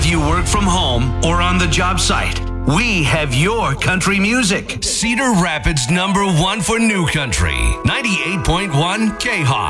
you work from home or on the job site, we have your country music. Cedar Rapids #1 for new country. 98.1 K-Hawk.